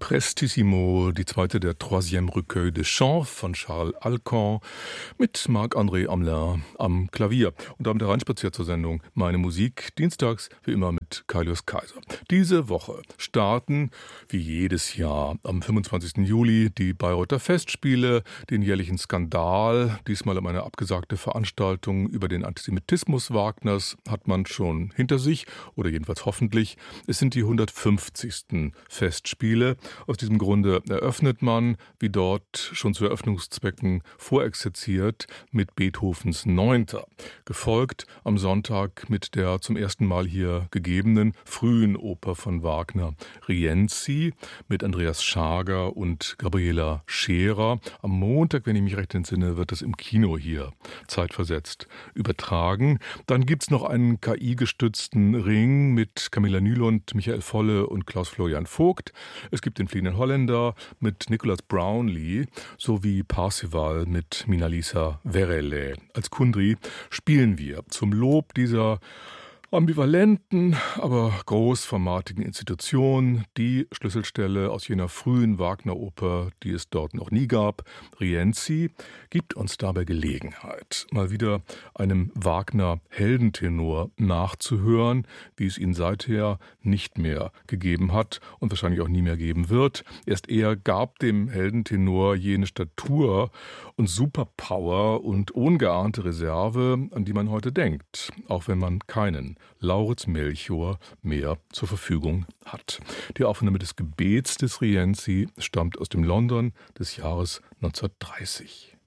Prestissimo, die zweite der Troisième Recueil de Chants von Charles Alcan mit Marc-André Hamelin am Klavier. Und damit hereinspaziert zur Sendung Meine Musik, dienstags wie immer mit Kaius Kaiser. Diese Woche starten, wie jedes Jahr, am 25. Juli die Bayreuther Festspiele, den jährlichen Skandal. Diesmal um eine abgesagte Veranstaltung über den Antisemitismus Wagners hat man schon hinter sich, oder jedenfalls hoffentlich. Es sind die 150. Festspiele. Aus diesem Grunde eröffnet man, wie dort schon zu Eröffnungszwecken vorexerziert, mit Beethovens 9. Gefolgt am Sonntag mit der zum ersten Mal hier gegebenen frühen Oper von Wagner, Rienzi, mit Andreas Schager und Gabriela Scherer. Am Montag, wenn ich mich recht entsinne, wird das im Kino hier zeitversetzt übertragen. Dann gibt es noch einen KI-gestützten Ring mit Camilla Nylund, Michael Volle und Klaus-Florian Vogt. Es gibt den Fliegenden Holländer mit Nicholas Brownlee sowie Parsival mit Minalisa Verelle. Als Kundry spielen wir zum Lob dieser ambivalenten, aber großformatigen Institution die Schlüsselstelle aus jener frühen Wagner-Oper, die es dort noch nie gab. Rienzi gibt uns dabei Gelegenheit, mal wieder einem Wagner-Heldentenor nachzuhören, wie es ihn seither nicht mehr gegeben hat und wahrscheinlich auch nie mehr geben wird. Erst er gab dem Heldentenor jene Statur und Superpower und ungeahnte Reserve, an die man heute denkt, auch wenn man keinen Lauritz Melchior mehr zur Verfügung hat. Die Aufnahme des Gebets des Rienzi stammt aus dem London des Jahres 1930.